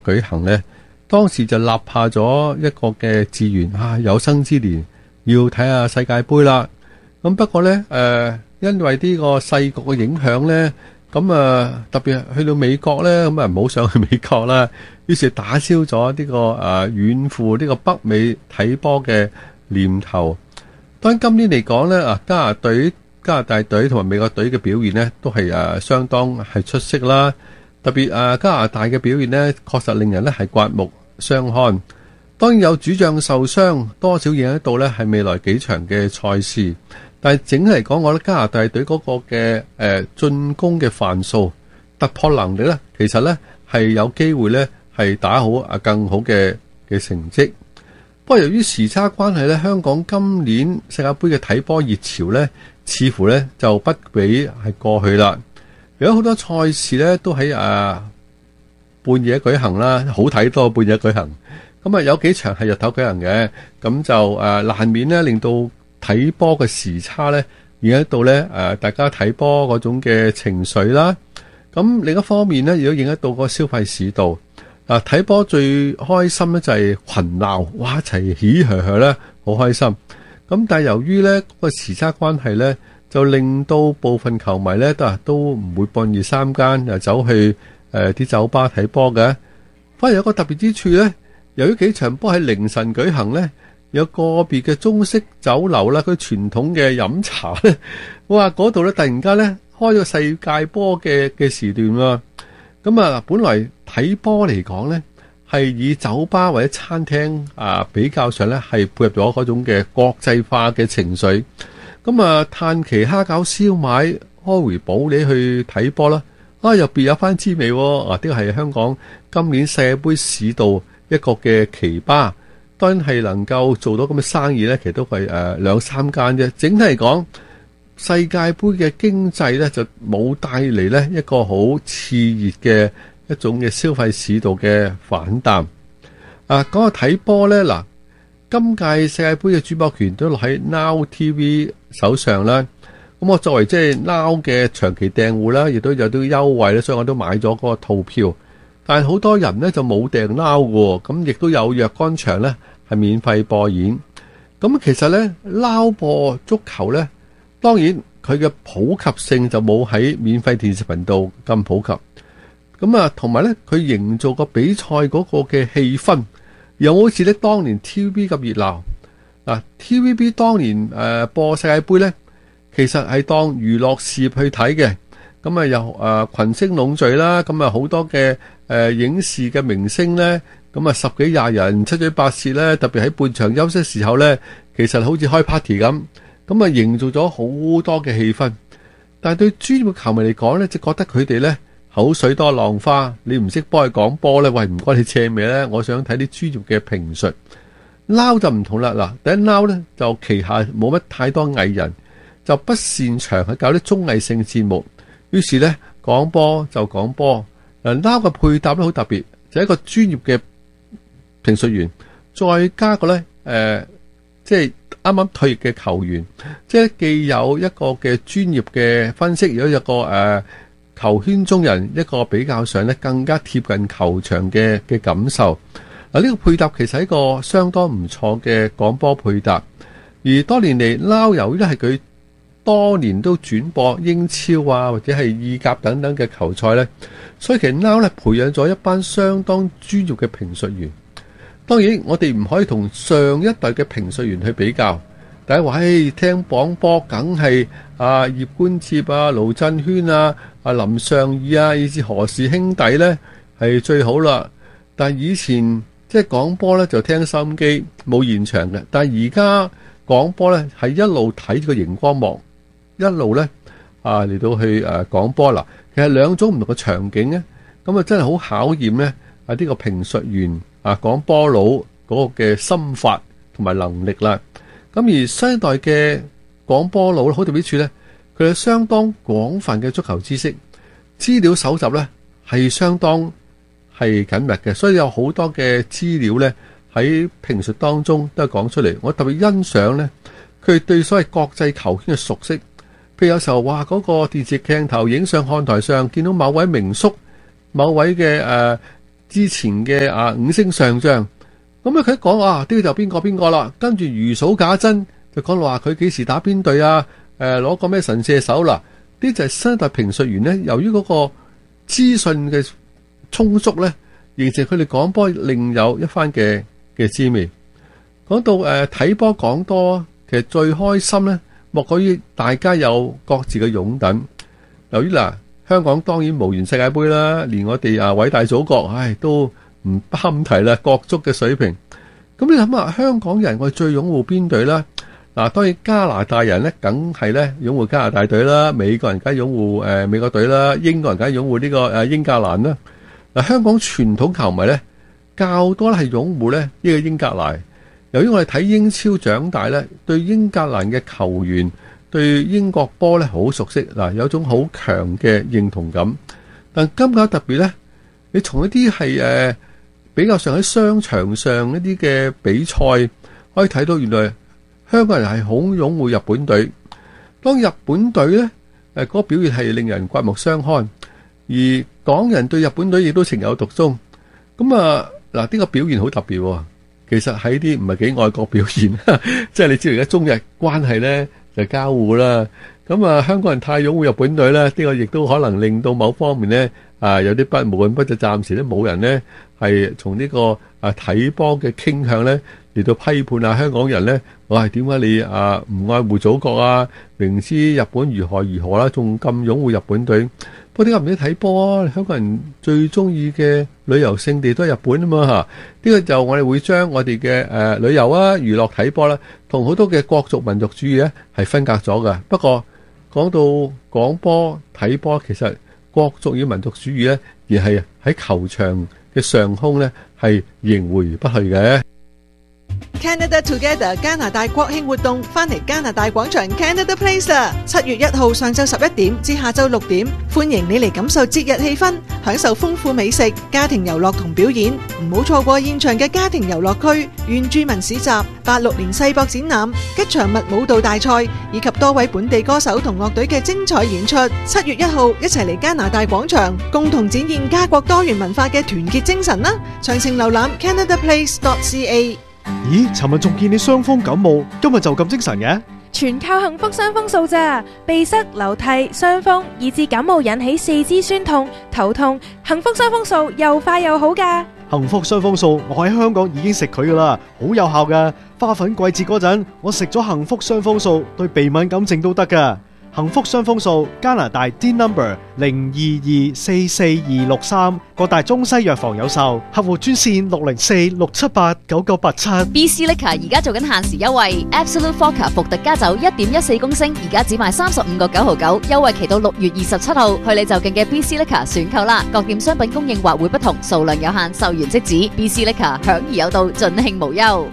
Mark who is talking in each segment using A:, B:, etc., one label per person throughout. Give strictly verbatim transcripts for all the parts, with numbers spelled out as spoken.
A: 舉行呢，當時就立下咗一個嘅志願啊，有生之年要睇下世界盃啦。咁不過呢，誒、呃，因為呢個世局嘅影響呢，咁啊特別去到美國呢，咁啊唔好想去美國啦，於是打消咗呢、這個誒遠赴呢個北美睇波嘅念頭。當然今年嚟講呢，啊加拿隊、加拿大隊同埋美國隊嘅表現呢，都係誒相當係出色啦。特別誒加拿大嘅表現呢，確實令人呢係刮目相看。當然有主將受傷，多少影響到呢係未來幾場嘅賽事。但係整體嚟講，我覺得加拿大隊嗰個嘅誒進攻嘅範數突破能力呢，其實呢係有機會呢係打好啊更好嘅嘅成績。不過由於時差關係呢，香港今年世界盃嘅睇波熱潮呢，似乎呢就不比係過去啦。有好多賽事呢都喺啊半夜舉行啦，好睇多半夜舉行。咁啊有幾場係日頭舉行嘅，咁就誒難免呢令到睇波嘅時差呢，影響到呢誒大家睇波嗰種嘅情緒啦。咁另一方面呢，亦都影響到個消費市道。啊睇波最開心呢就係群鬧，哇一齊喜呵呵咧，好開心。咁但係由於呢個時差關係呢，就令到部分球迷呢都都唔會半夜三更又走去誒啲、呃、酒吧睇波嘅。反而有個特別之處呢，由於幾場波喺凌晨舉行呢，有個別嘅中式酒樓啦，佢傳統嘅飲茶咧，哇嗰度咧突然間咧開咗世界波嘅嘅時段喎。咁啊，本來睇波嚟講咧，係以酒吧或者餐廳啊比較上咧係配合咗嗰種嘅國際化嘅情緒。咁啊，嘆奇蝦餃燒賣開回寶你去睇波啦，啊又別有番滋味喎。啊，呢個係香港今年世界盃市道一個嘅奇葩。當然係能夠做到咁嘅生意呢，其實都係誒兩三間啫。整體嚟講，世界盃嘅經濟呢就冇帶嚟呢一個好熾熱嘅一種嘅消費市道嘅反彈。啊，講下睇波呢，嗱，今屆世界盃嘅主播權都落喺 Now T V 手上啦。咁我作為即係 Now 嘅長期訂戶啦，亦都有啲優惠咧，所以我都買咗嗰個套票。但係好多人呢就冇訂 Now 嘅，咁亦都有若干場呢係免費播演。咁其實呢 Now 播足球呢，當然佢嘅普及性就冇喺免費電視頻道咁普及。咁啊，同埋呢，佢營造個比賽嗰個嘅氣氛，又好似呢當年 T V B 咁熱鬧。嗱 T V B 當年誒、呃、播世界盃呢，其實係當娛樂事業去睇嘅。咁啊又誒群星籠聚啦，咁啊好多嘅誒、呃、影視嘅明星咧，咁啊十幾廿人七嘴八舌咧，特別喺半場休息時候咧，其實好似開 party 咁，咁啊營造咗好多嘅氣氛。但係對專業嘅球迷嚟講咧，就覺得佢哋咧口水多浪花，你唔識幫佢講波咧，喂唔該你借咩咧？我想睇啲專業嘅評述。Now 就唔同啦，嗱，第一 Now 咧就旗下冇乜太多藝人，就不擅長去搞啲綜藝性節目。於是咧講波就講波，嗱 Now 嘅配搭都好特別，就係、一個專業嘅評述員，再加個咧誒，即係啱啱退役嘅球員，即係既有一個嘅專業嘅分析，如果有個誒、呃、球圈中人一個比較上咧更加貼近球場嘅嘅感受。嗱、呃、呢、呢個配搭其實係一個相當唔錯嘅廣播配搭，而多年嚟 Now 由於咧係佢多年都轉播英超啊，或者係意甲等等嘅球賽呢，所以其實 Now 咧培養咗一班相當專業嘅評述員。當然我哋唔可以同上一代嘅評述員去比較，大家話誒聽廣播梗係啊葉冠哲啊、盧振軒啊、啊林尚義啊，以至何氏兄弟呢係最好啦。但係以前即係廣播呢就聽收音機冇現場嘅，但係而家廣播呢係一路睇住個熒光幕。一路咧啊嚟到去誒講波啦，其實兩種唔同嘅場景咧，咁啊真係好考驗咧啊呢個評述員啊講波佬嗰個嘅心法同埋能力啦。咁而新一代嘅講波佬好特別處咧，佢有相當廣泛嘅足球知識，資料搜集咧係相當係緊密嘅，所以有好多嘅資料咧喺評述當中都係講出嚟。我特別欣賞咧佢對所謂國際球圈嘅熟悉。佢有時候話嗰個電視鏡頭影上看台上，見到某位名宿、某位嘅誒之前嘅啊五星上將。咁啊佢一講啊呢個就邊個邊個啦，跟住如數家珍就講到話佢幾時打邊隊啊，誒攞個咩神射手啦，呢就係新一代評述員呢，由於嗰個資訊嘅充足呢，形成佢哋講波另有一番嘅嘅滋味。講到誒睇波講多，其實最開心呢，莫過於大家有各自嘅擁躉。由於嗱香港當然無緣世界盃啦，連我哋啊偉大祖國，唉都唔不堪提啦，國足嘅水平。咁你諗下，香港人我哋最擁護邊隊啦？嗱，當然加拿大人咧，梗係咧擁護加拿大隊啦；美國人梗係擁護誒美國隊啦；英國人梗係擁護呢個誒英格蘭啦。嗱，香港傳統球迷咧較多係擁護咧呢個英格蘭。由於我哋睇英超長大咧，對英格蘭嘅球員、對英國波咧好熟悉，嗱有種好強嘅認同感。但今屆特別咧，你從一啲係誒比較上喺商場上一啲嘅比賽，可以睇到原來香港人係好擁護日本隊。當日本隊咧誒嗰個表現係令人刮目相看，而港人對日本隊亦都情有獨鍾。咁啊嗱，呢個表現好特別喎。其實喺啲唔係幾愛國表現，即係你知道而家中日關係咧就交互啦。咁啊，香港人太擁護日本隊咧，呢個亦都可能令到某方面咧啊有啲不滿。不過暫時咧冇人咧係從呢個啊睇波嘅傾向咧嚟到批判啊香港人咧，我係點解你啊唔愛護祖國啊？明知日本如何如何啦，仲咁擁護日本隊。不過點解唔知睇波啊？香港人最中意嘅旅遊勝地都係日本啊嘛嚇！呢個就我哋會將我哋嘅誒旅遊啊、娛樂睇波啦，同好多嘅國族民族主義咧係分隔咗嘅。不過講到講波睇波，其實國族與民族主義咧，而係喺球場嘅上空咧係迎回不去嘅。
B: Canada Together 加拿大國慶活動翻嚟加拿大廣場 Canada Place 啦！七月一號上晝十一點至下晝六點，歡迎你嚟感受節日氣氛，享受豐富美食、家庭遊樂同表演。唔好錯過現場嘅家庭遊樂區、原住民市集、八六年世博展覽、吉祥物舞蹈大賽以及多位本地歌手同樂隊嘅精彩演出。七月一號一齊嚟加拿大廣場，共同展現家國多元文化嘅團結精神啦！詳情瀏覽 canada place dot c a。
C: 咦，尋日仲見你傷風感冒，今日就咁精神嘅？
D: 全靠幸福傷風素咋，鼻塞、流涕、傷風，以致感冒引起四肢酸痛、頭痛，幸福傷風素又快又好噶。
C: 幸福傷風素，我喺香港已經食佢噶啦，好有效噶。花粉季節嗰陣，我食咗幸福傷風素，對鼻敏感症都得噶。幸福傷風素，加拿大 D number 零二二四四二六三，各大中西藥房有售，客戶專線六零四六七八九九八七。
E: B C Liquor 而家做緊限時優惠 ，Absolute Vodka 伏特加酒一點一四公升，而家只賣三十五個九毫九，優惠期到六月二十七號。去你就近嘅 B C Liquor 選購啦，各店商品供應或會不同，數量有限，售完即止。B C Liquor 享而有道，盡興無憂。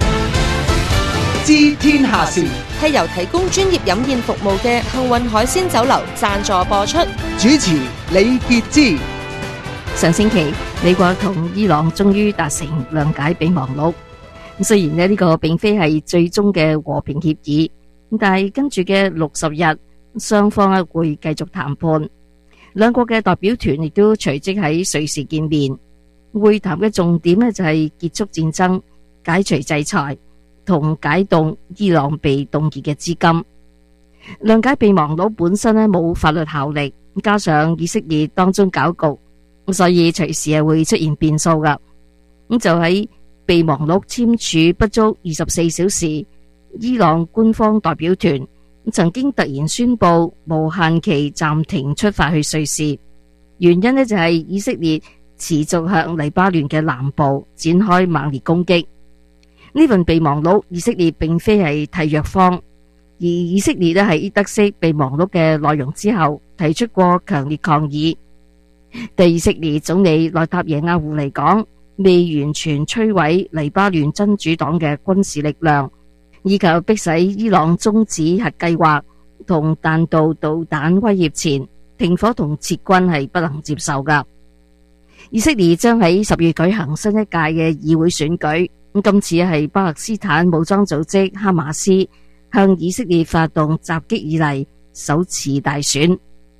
F: 知天下事
G: 係由提供專業飲宴服務嘅幸運海鮮酒樓贊助播出。
F: 主持李潔芝。
H: 上星期美國同伊朗終於達成諒解備忘錄，咁雖然咧呢個並非係最終嘅和平協議，但係跟住嘅六十日，雙方咧會繼續談判。兩國嘅代表團亦都隨即喺瑞士見面，會談嘅重點咧就係結束戰爭、解除制裁同解凍伊朗被凍結嘅資金。諒解備忘錄本身咧冇法律效力，加上以色列當中攪局，所以隨時係會出現變數噶。咁就喺備忘錄簽署不足二十四小時，伊朗官方代表團曾經突然宣布無限期暫停出發去瑞士，原因呢就係以色列持續向黎巴嫩嘅南部展開猛烈攻擊。呢份備忘錄，以色列並非係締約方，而以色列咧喺得悉備忘錄嘅內容之後，提出過強烈抗議。對以色列總理內塔耶亞胡嚟講，未完全摧毀黎巴嫩真主黨嘅軍事力量，以及迫使伊朗終止核計劃同彈道導彈威脅前停火同撤軍係不能接受噶。以色列將喺十月舉行新一屆嘅議會選舉。咁今次係巴勒斯坦武裝組織哈馬斯向以色列發動襲擊以嚟首次大選。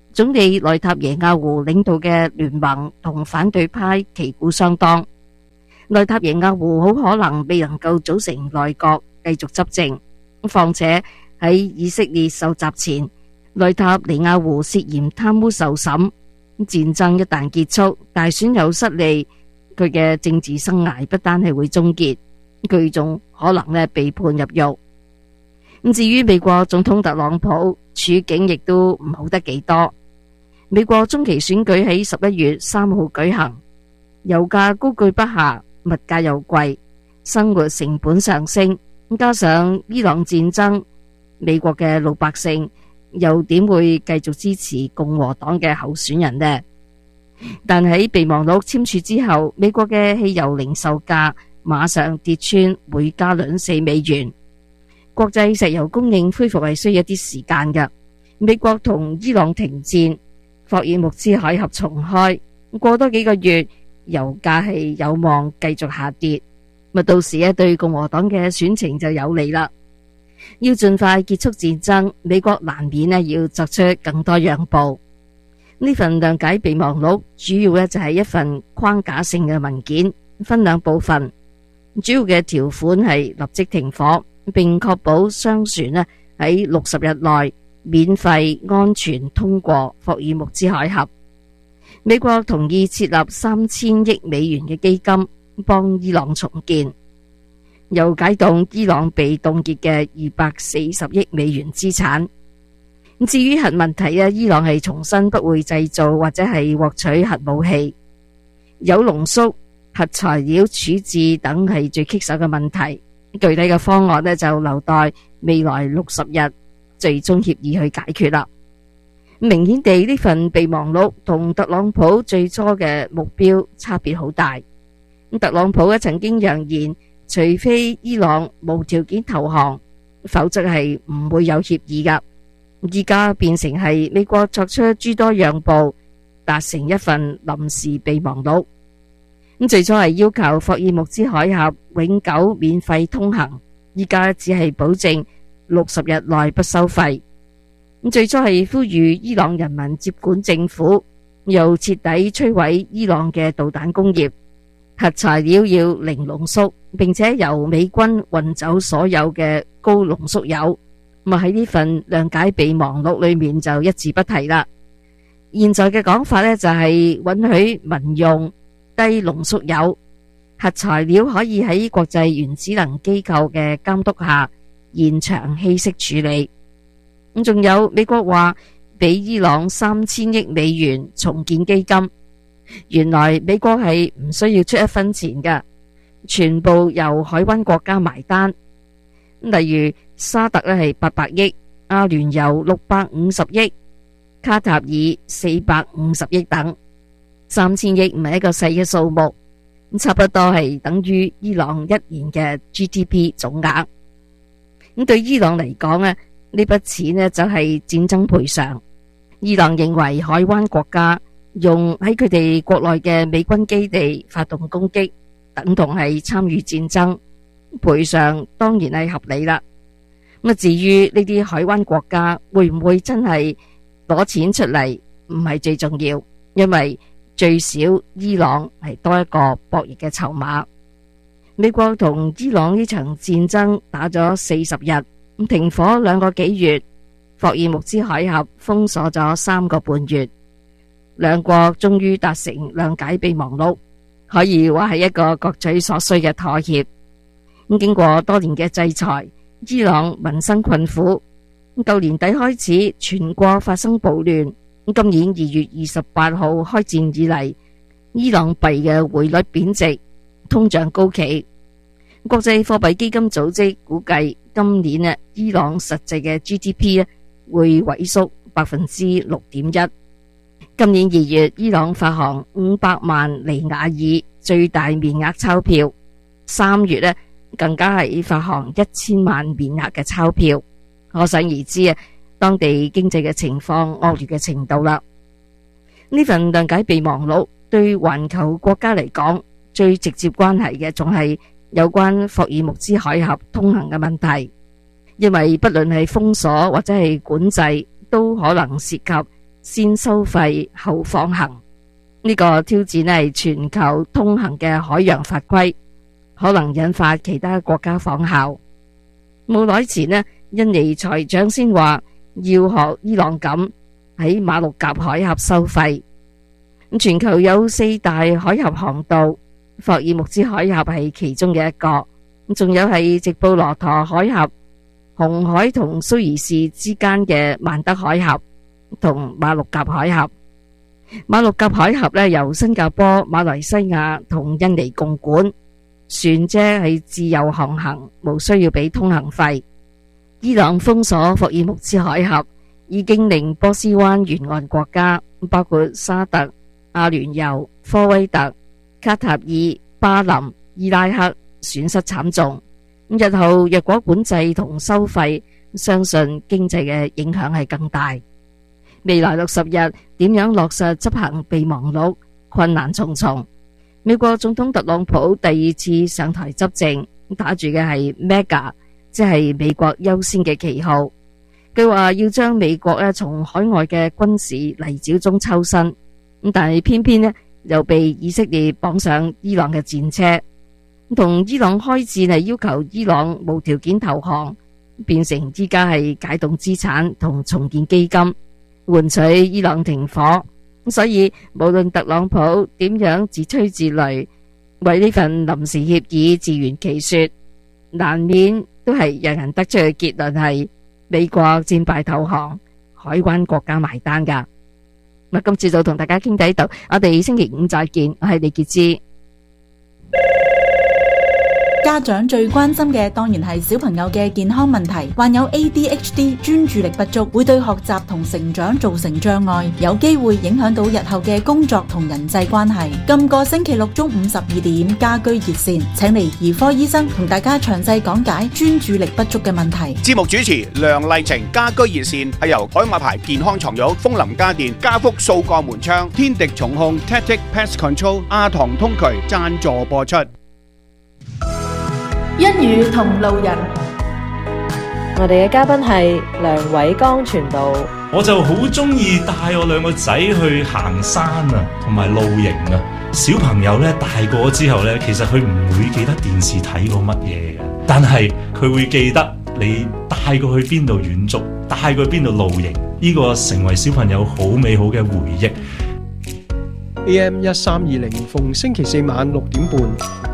H: 總理內塔耶亞胡領導嘅聯盟同反對派旗鼓相當，內塔耶亞胡好可能未能夠組成內閣繼續執政。況且喺以色列受襲前，內塔尼亞胡涉嫌貪污受審，戰爭一旦結束，大選又失利，佢嘅政治生涯不單係會終結，佢仲可能咧被判入獄。咁至於美國總統特朗普，處境亦都唔好得幾多。美國中期選舉喺十一月三號舉行，油價高居不下，物價又貴，生活成本上升，加上伊朗戰爭，美國嘅老百姓又點會繼續支持共和黨嘅候選人呢？但喺備忘錄簽署之後，美國嘅汽油零售價馬上跌穿每加侖四美元。國際石油供應恢復係需要一啲時間嘅。美國同伊朗停戰，霍爾木茲海峽重開，過多幾個月，油價係有望繼續下跌。咁到時咧，對共和黨嘅選情就有利啦。要盡快結束戰爭，美國難免咧要作出更多讓步。呢份諒解備忘錄主要咧就係一份框架性嘅文件，分兩部分。主要嘅條款係立即停火，並確保商船咧喺六十日內免費安全通過霍爾木茲海峽。美國同意設立三千億美元嘅基金，幫伊朗重建，又解凍伊朗被凍結嘅二百四十億美元資產。至於核問題啊，伊朗係重申不會製造或者係獲取核武器，鈾濃縮、核材料處置等係最棘手嘅問題。具體嘅方案呢，就留待未來六十日最終協議去解決啦。明顯地，呢份備忘錄同特朗普最初嘅目標差別好大。特朗普曾經揚言，除非伊朗無條件投降，否則係唔會有協議噶。而家變成係美國作出諸多讓步，達成一份臨時備忘錄。咁最初係要求霍爾木茲海峽永久免費通行，而家只係保證六十日內不收費。咁最初係呼籲伊朗人民接管政府，又徹底摧毀伊朗嘅導彈工業，核材料要零濃縮，並且由美軍運走所有嘅高濃縮鈾。咁喺呢份諒解備忘錄裏面就一字不提啦。現在嘅講法呢，就係允許民用低濃縮鈾核材料可以喺國際原子能機構嘅監督下現場稀釋處理。咁仲有美國話俾伊朗三千億美元重建基金，原來美國係唔需要出一分錢㗎，全部由海灣國家埋單。例如沙特咧係八百億，阿聯酋六百五十億，卡塔爾四百五十億等。三千億唔係一個細嘅數目，差不多係等於伊朗一年嘅 G D P 總額。咁對伊朗嚟講咧，呢筆錢咧就係戰爭賠償。伊朗認為海灣國家用喺佢哋國內嘅美軍基地發動攻擊，等同係參與戰爭，賠償當然係合理啦。咁至於呢啲海灣國家會唔會真係攞錢出嚟，唔係最重要，因為最少伊朗係多一個博弈嘅籌碼。美國同伊朗呢場戰爭打咗四十日，停火兩個幾月，霍爾木茲海峽封鎖咗三個半月，兩國終於達成諒解備忘錄，可以話係一個各取所需嘅妥協。咁經過多年嘅制裁，伊朗民生困苦。舊年底開始，全國發生暴亂。今年二月二十八號開戰以嚟，伊朗幣嘅匯率貶值，通脹高企。國際貨幣基金組織估計，今年啊，伊朗實際嘅 G D P 會萎縮百分之六點一。今年二月，伊朗發行五百萬尼瓦爾最大面額鈔票，三月呢更加係發行一千萬面額嘅鈔票，可想而知啊，當地經濟嘅情況惡劣嘅程度啦。呢份諒解備忘錄對環球國家嚟講，最直接關係嘅仲係有關霍爾木茲海峽通行嘅問題，因為不論係封鎖或者係管制，都可能涉及先收費後放行。呢、這個挑戰係全球通行嘅海洋法規，可能引發其他國家仿效。冇耐前呢，印尼財長先話要學伊朗咁喺馬六甲海峽收費。全球有四大海峽航道，霍爾木茲海峽係其中嘅一個，仲有係直布羅陀海峽、紅海同蘇伊士之間嘅曼德海峽同馬六甲海峽。馬六甲海峽呢，由新加坡、馬來西亞同印尼共管，船隻係自由航行，無需要俾通行費。伊朗封鎖霍爾木茲海峽，已經令波斯灣沿岸國家，包括沙特、阿聯酋、科威特、卡塔爾、巴林、伊拉克損失慘重。日後若果管制同收費，相信經濟嘅影響係更大。未來六十日點樣落實執行備忘錄，困難重重。美國總統特朗普第二次上台執政，打住嘅係 MEGA， 即係美國優先嘅旗號。佢話要將美國咧從海外嘅軍事泥沼中抽身。咁但係偏偏呢又被以色列綁上伊朗嘅戰車，同伊朗開戰係要求伊朗無條件投降，變成依家係解凍資產同重建基金，換取伊朗停火。所以無論特朗普點樣自吹自擂，為呢份臨時協議自圓其說，難免都係讓人得出嘅結論係美國戰敗投降，海灣國家埋單㗎。咁今次就同大家傾到呢度，我哋星期五再見。我係李潔芝。
I: 家長最關心嘅當然係小朋友嘅健康問題，患有 A D H D 專注力不足，會對學習同成長造成障礙，有機會影響到日後嘅工作同人際關係。今個星期六中午十二點，家居熱線請嚟兒科醫生同大家詳細講解專注力不足嘅問題。
J: 節目主持梁麗晴，家居熱線係由海馬牌健康床褥、楓林家電、家福掃鋼門窗、天敵重控、Tactic Pest Control、阿唐通渠贊助播出。
K: 一語同路人，我哋嘅嘉賓係梁偉剛傳道。
L: 我就好中意帶我兩個仔去行山啊，同埋露營啊。小朋友咧大個之後咧，其實佢唔會記得電視睇過乜嘢嘅，但係佢會記得你帶過去邊度遠足，帶過去邊度露營，呢個成為小朋友好美好嘅回憶。
M: A M 一三二零，逢星期四晚六點半。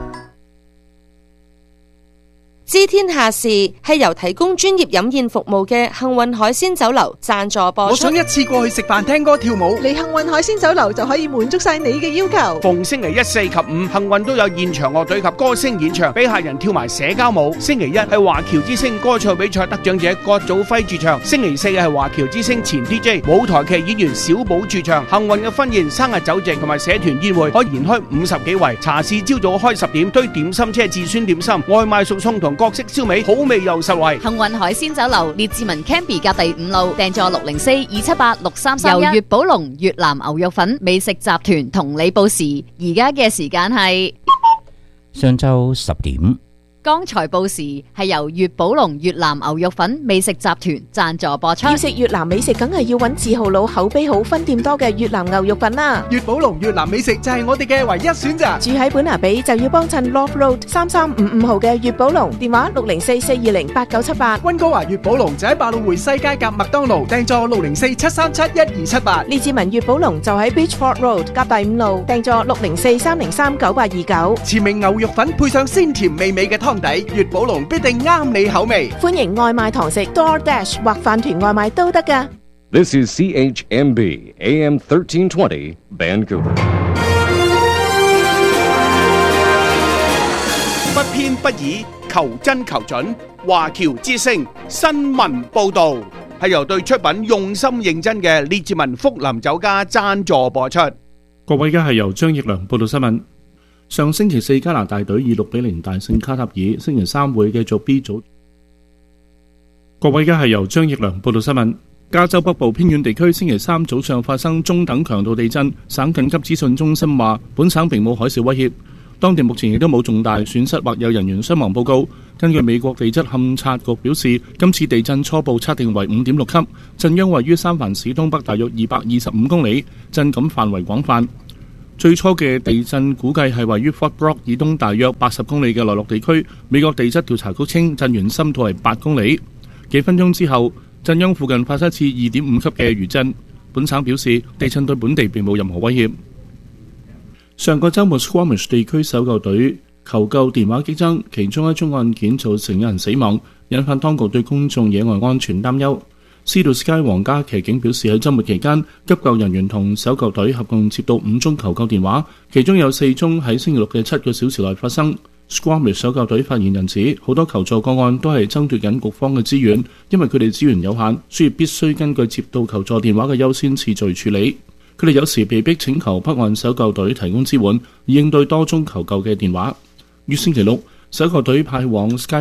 G: 知天下事係由提供專業飲宴服務嘅幸運海鮮酒樓贊助播出。
F: 我想一次過去食飯、聽歌、跳舞，
B: 嚟幸運海鮮酒樓就可以滿足晒你嘅要求。
J: 逢星期一、四及五，幸運都有現場樂隊及歌星演唱，俾客人跳埋社交舞。星期一係華僑之星歌唱比賽得獎者郭祖輝駐唱，星期四係華僑之星前 D J 舞台劇演員小寶駐唱。幸運嘅婚宴、生日酒席同埋社團宴會可以延開五十幾圍。茶市朝早開十點，堆點心車至酸點心，外賣熟餸同各式燒味，好味又實惠。
E: 幸運海鮮酒樓列治文 Canby 隔第五路，訂座六零四二七八六三三一。由粵寶龍越南牛肉粉美食集團同你報時，而家嘅時間係
N: 上晝十點。
E: 剛才報時係由粵寶龍越南牛肉粉美食集團贊助播出。
O: 要食越南美食，梗係要揾字號佬、口碑好、分店多嘅越南牛肉粉啦。
F: 粵寶龍越南美食就係我哋嘅唯一選擇。
O: 住喺本拿比就要幫襯 Love Road 三三五五號嘅粵寶龍，電話六零四四二零八九七八。
F: 溫哥華粵寶龍就喺百老匯西街夾麥當勞，訂座六零四七三七一二七八。
O: 列治文粵寶龍就喺 Beachford Road 夾第五路，訂座六零四三零三九八二九。
F: 前名牛肉粉配上鮮甜美味嘅湯底，粵寶龍必定啱你口味。
O: 歡迎外賣堂食 DoorDash 或飯團外賣都得㗎。
P: This is C H M B A M thirteen twenty Vancouver。
J: 不偏不倚，求真求準。華僑之聲新聞報道係由對出品用心認真嘅列治文福林酒家贊助播出。
Q: 各位，而家係由張益良報道新聞。上星期四加拿大隊以六比零大勝卡塔爾，星期三會繼續 B 組。各位，而家係由張益良報道新聞。加州北部偏遠地區星期三早上發生中等強度地震，省緊急資訊中心話本省並冇海嘯威脅。 當地目前亦都冇重大損失或有人員傷亡報告。根據美國地質勘察局表示，今次地震初步測定為五點六級，震央位於三藩市東北大約二百二十五公里，震感範圍廣泛。最初嘅地震估計係位於 Fort Bragg 以東大約八十公里嘅內陸地區。美國地質調查局稱震源深度係八公里。幾分鐘之後，震央附近發生一次二點五級嘅餘震。本省表示，地震對本地並冇任何威脅。上個週末 Squamish 地區搜救隊求救電話激增，其中一宗案件造成有人死亡，引發當局對公眾野外安全擔憂。Sea to Sky 皇家騎警表示，喺週末期間，急救人員同搜救隊合共接到五宗求救電話，其中有四宗喺星期六嘅七個小時內發生。Squamish 搜救隊發言人指，好多求助個案都係爭奪緊局方嘅資源，因為佢哋資源有限，所以必須根據接到求助電話嘅優先次序處理。佢哋有時被迫請求北岸搜救隊提供支援，以應對多宗求救嘅電話。於星期六，搜救隊派往 Sky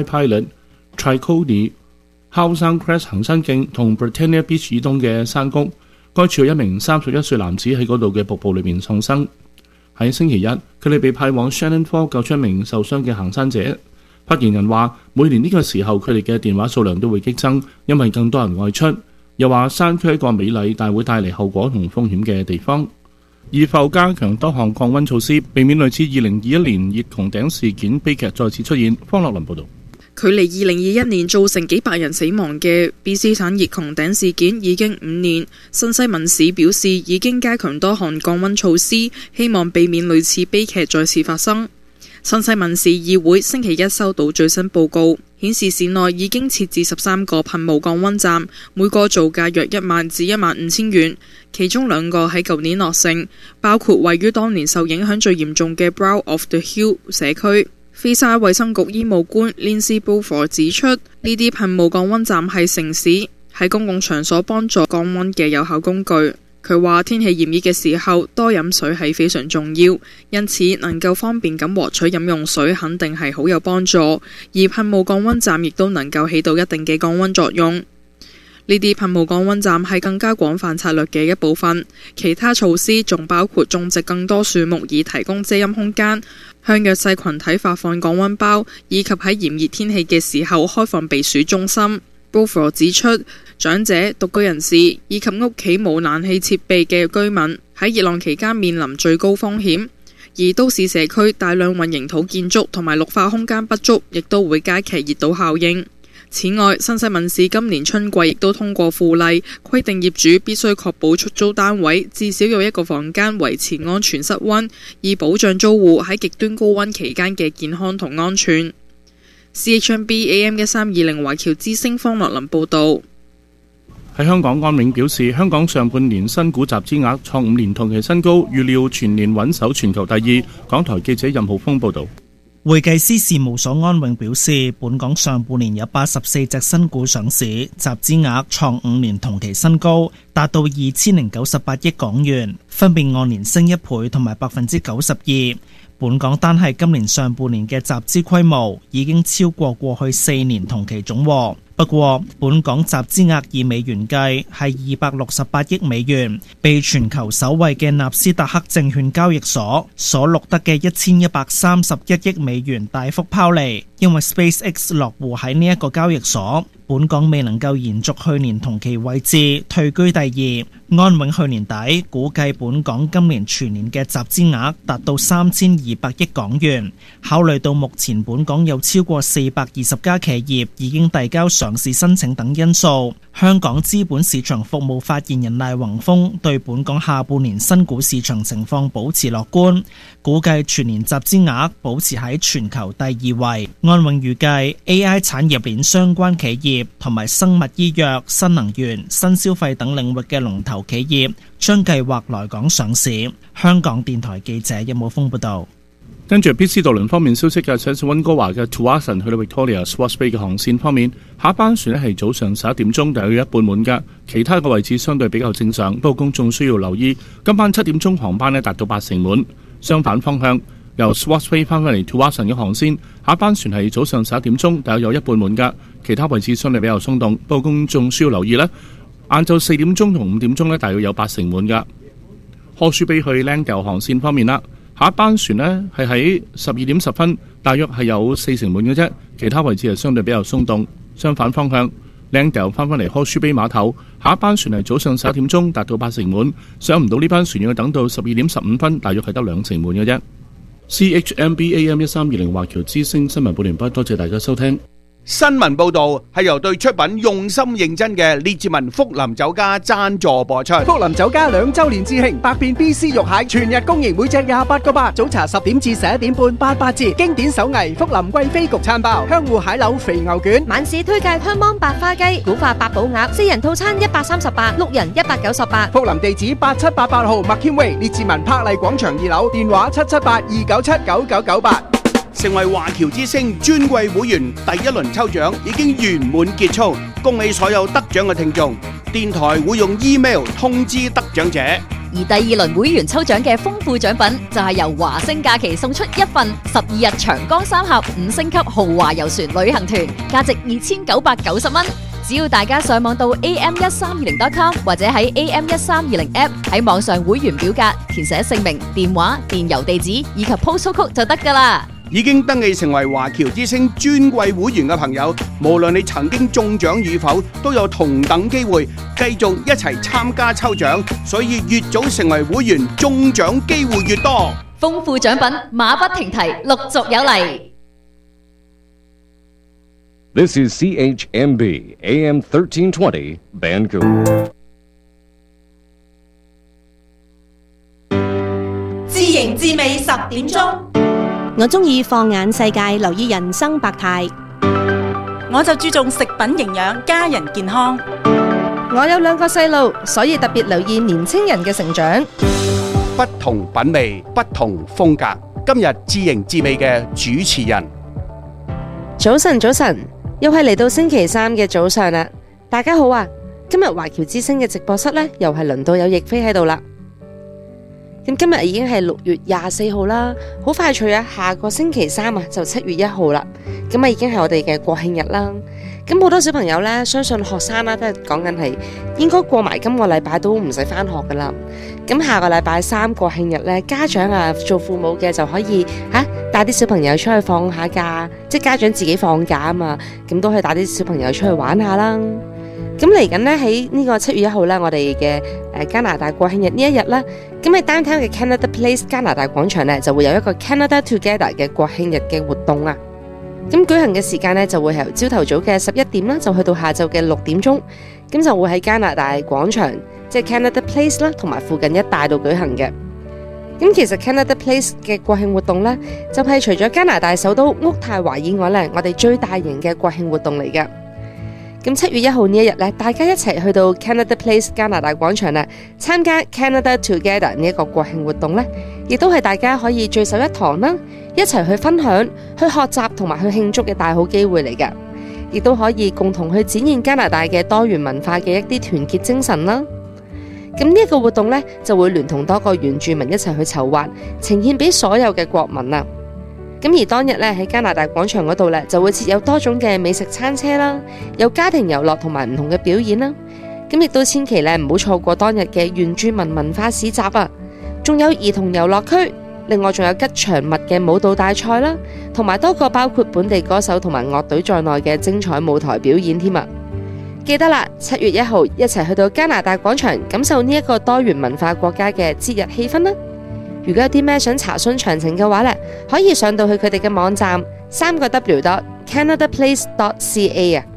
Q: Pilot、Tricody、Howsang Crest 行山徑同 Britannia Beach 以東嘅山谷。該處有一名三十一歲男子喺嗰度嘅瀑布裏面喪生。喺星期一，佢哋被派往 Shannon Falls 救出一名受傷嘅行山者。發言人話，每年呢個時候佢哋嘅電話數量都會激增，因為更多人外出。又話山區係一個美麗但會帶嚟後果同風險嘅地方。以後加強多項降溫措施，避免類似二零二一年熱穹頂事件悲劇再次出現。方樂倫報導。
R: 距離二零二一年造成幾百人死亡嘅 B C 省熱穹頂事件已經五年，新西敏市表示已經加強多項降溫措施，希望避免類似悲劇再次發生。新西敏市議會星期一收到最新報告，顯示市內已經設置十三個噴霧降溫站，每個造價約一萬至一萬五千元，其中兩個喺舊年落成，包括位於當年受影響最嚴重嘅 Brow of the Hill 社區。菲沙衛生局醫務官 Lindsay Beaufort 指出，呢啲噴霧降溫站係城市喺公共場所幫助降溫嘅有效工具。佢話天氣炎熱嘅時候，多飲水係非常重要，因此能夠方便咁獲取飲用水肯定係好有幫助。而噴霧降溫站亦都能夠起到一定嘅降溫作用。呢啲噴霧降溫站係更加廣泛策略嘅一部分，其他措施仲包括種植更多樹木以提供遮陰空間，向弱勢群體發放降溫包，以及喺炎熱天氣嘅時候開放避暑中心。Beaufort 指出，長者、獨居人士以及屋企冇冷氣設備嘅居民喺熱浪期間面臨最高風險，而都市社區大量混凝土建築同埋綠化空間不足，亦都會加劇熱島效應。此外，新西敏市今年春季亦都通過附例，規定業主必須確保出租單位至少有一個房間維持安全室溫，以保障租戶喺極端高溫期間嘅健康同安全。C H M B A M 一三二零華僑之聲方樂林報導。
Q: 喺香港，安永表示，香港上半年新股集資額創五年同期新高，預料全年穩守全球第二。港台記者任浩峰報導。
S: 會計師事務所安永表示，本港上半年有八十四隻新股上市，集資額創五年同期新高，達到二千零九十八億港元，分別按年升一倍同埋百分之九十二。本港單係今年上半年嘅集資規模已經超過過去四年同期總和。不過，本港集資額以美元計係二百六十八億美元，被全球首位嘅納斯達克證券交易所所錄得嘅一千一百三十一億美元大幅拋離，因為 SpaceX 落戶喺呢一個交易所。本港未能夠延續去年同期位置，退居第二。安永去年底估計本港今年全年嘅集資額達到三千二百億港元。考慮到目前本港有超過四百二十家企業已經遞交上市申請等因素，香港資本市場服務發言人賴宏峰對本港下半年新股市場情況保持樂觀，估計全年集資額保持喺全球第二位。安永預計 A I 產業鏈相關企業同埋生物醫藥、新能源、新消費等領域嘅龍頭企業將計劃來港上市。香港電台記者任武峰報道。
Q: 跟住 B C 渡輪方面消息嘅，上次溫哥華嘅 Tsawwassen 去到 Victoria Swartz Bay 嘅航線方面，下一班船咧係早上十一點鐘，大約一半滿㗎。其他嘅位置相對比較正常，不過公眾需要留意，今晚七點鐘航班咧達到八成滿。相反方向，由 Swartz Bay 翻返嚟 Tsawwassen 嘅航線，下一班船係早上十一點鐘，大約有一半滿㗎。其他位置相對比較鬆動，不過公眾需要留意啦。晏晝四點鐘同五點鐘咧，大約有八成滿㗎。Horseshoe Bay 去 Langdale 航線方面啦。 下一班船呢係喺十二點十分，大約係有四成滿嘅啫，其他位置係相對比較鬆動。相反方向，靚掉翻返嚟柯舒卑碼頭，下一班船係早上十一點鐘達到八成滿，上唔到呢班船要等到十二點十五分，大約係得兩成滿嘅啫。C H M B A M 一三二零華僑之聲新聞報完畢，多謝大家收聽。
J: 新聞報道係由對出品用心認真嘅列治文福林酒家贊助播出。
F: 福林酒家兩周年致慶，百變 B C 肉蟹全日供應，每隻廿八個八。早茶十點至十一點半八八折。經典手藝福林貴妃焗餐包、香芋蟹柳肥牛卷。
G: 晚市推介香芒白花雞、古法八寶鴨，四人套餐一百三十八，六人一百九十八。
F: 福林地址八七八八號麥謙威列治文柏麗廣場二樓，電話七七八二九七九九九八。
J: 成為華僑之聲尊貴會員第一輪抽獎已經圓滿結束，恭喜所有得獎嘅聽眾。電台會用 email 通知得獎者。
E: 而第二輪會員抽獎嘅豐富獎品就係由華星假期送出一份十二日長江三峽五星級豪華遊船旅行團，價值二千九百九十蚊。只要大家上網到 A M 一三二零 dot com 或者喺 A M 一三二零 app 喺網上會員表格填寫姓名、電話、電郵地址以及 postal code 就得㗎喇。
J: 已經登記成為華僑之聲尊貴會員嘅朋友，無論你曾經中獎與否，都有同等機會繼續一齊參加抽獎，所以越早成為會員，中獎機會越多。
E: 豐富獎品馬不停蹄，陸續有嚟。
P: This is C H M B A M thirteen twenty Vancouver。
I: 自營自美十點鐘。
T: 我中意放眼世界，留意人生百態。
I: 我就注重食品營養，家人健康。
G: 我有兩個細路，所以特別留意年青人嘅成長。
J: 不同品味，不同風格。今日自營自美嘅主持人，
G: 早晨，早晨，又係嚟到星期三嘅早上啦。大家好啊！今日華僑之聲嘅直播室呢，又係輪到有亦菲喺度啦。咁今日已經係六月廿四號啦，好快脆啊！下個星期三啊，就七月一號啦。咁啊，已經係我哋嘅國慶日啦。咁好多小朋友呢，相信學生啦，都係講緊係應該過埋今個禮拜都唔使返學噶啦。咁下個禮拜三國慶日呢，家長啊，做父母嘅就可以吓帶啲小朋友出去放下假，即係家長自己放假啊嘛。咁都可以帶啲小朋友出去玩下啦。咁嚟緊呢，喺呢個七月一號呢，我哋嘅誒加拿大國慶日呢一日啦，咁喺 downtown 嘅 Canada Place 加拿大廣場呢，就會有一個 Canada Together 嘅國慶日嘅活動啊。咁舉行嘅時間呢，就會係由朝頭早嘅十一點啦，就去到下晝嘅六點鐘，咁就會喺加拿大廣場，即係 Canada Place 啦，同埋附近一帶度舉行嘅。咁其實 Canada Place 嘅國慶活動呢，就係除咗加拿大首都渥太華以外呢，我哋最大型嘅國慶活動嚟嘅。咁七月一號呢一日咧，大家一齊去到 Canada Place 加拿大廣場咧，參加 Canada Together 呢一個國慶活動咧，亦都係大家可以聚首一堂啦，一齊去分享、去學習同埋去慶祝嘅大好機會嚟㗎，亦都可以共同去展現加拿大嘅多元文化嘅一啲團結精神啦。咁呢一個活動咧，就會聯同多個原住民一齊去籌劃，呈現俾所有嘅國民啊。咁而當日咧喺加拿大廣場嗰度咧，就會設有多種嘅美食餐車啦，有家庭遊樂同埋唔同嘅表演啦。咁亦都千祈咧唔好錯過當日嘅原住民文化市集啊，仲有兒童遊樂區，另外仲有吉祥物嘅舞蹈大賽啦，同埋多個包括本地歌手同埋樂隊在內嘅精彩舞台表演添啊！記得啦，七月一號一齊去到加拿大廣場，感受呢一個多元文化國家嘅節日氣氛啦！如果有啲咩想查詢詳情嘅話咧，可以上到去佢哋嘅網站三個 W dot Canada Place dot C A 啊。